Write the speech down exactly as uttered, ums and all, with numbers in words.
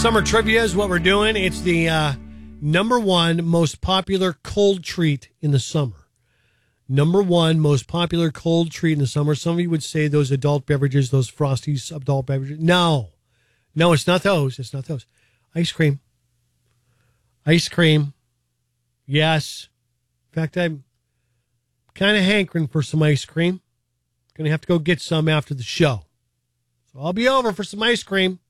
Summer trivia is what we're doing. It's the uh, number one most popular cold treat in the summer. Number one most popular cold treat in the summer. Some of you would say those adult beverages, those Frosties adult beverages. No. No, it's not those. It's not those. Ice cream. Ice cream. Yes. In fact, I'm kind of hankering for some ice cream. Going to have to go get some after the show. So I'll be over for some ice cream.